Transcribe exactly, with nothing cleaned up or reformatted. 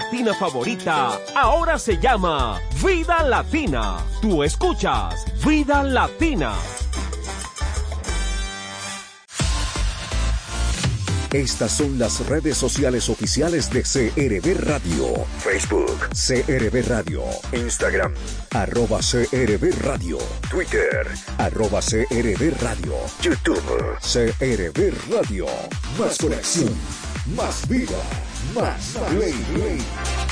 latina favorita ahora se llama Vida Latina. Tú escuchas Vida Latina. Estas son las redes sociales oficiales de C R B Radio. Facebook, C R B Radio. Instagram, arroba C R B Radio. Twitter, arroba C R B Radio. YouTube, C R B Radio. Más conexión, más vida, más play.